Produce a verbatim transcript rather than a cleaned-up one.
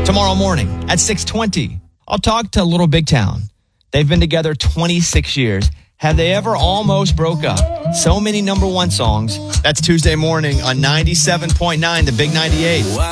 Tomorrow morning at six twenty, I'll talk to Little Big Town. They've been together twenty-six years. Have they ever almost broke up? So many number one songs. That's Tuesday morning on ninety-seven point nine, The Big ninety-eight.